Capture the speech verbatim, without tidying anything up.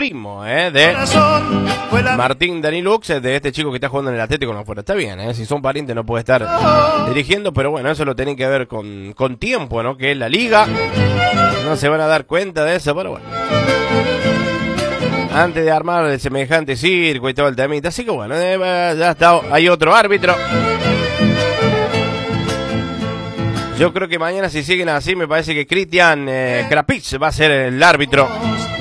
primo, ¿eh? De Martín Danilux, de este chico que está jugando en el Atlético no fuera. Está bien, ¿eh? Si son parientes no puede estar dirigiendo, pero bueno, eso lo tienen que ver con, con tiempo, ¿no? Que es la liga. No se van a dar cuenta de eso, pero bueno. Antes de armar el semejante circo y todo el temita. Así que bueno, eh, ya está. Hay otro árbitro. Yo creo que mañana, si siguen así, me parece que Cristian eh, Krapich va a ser el árbitro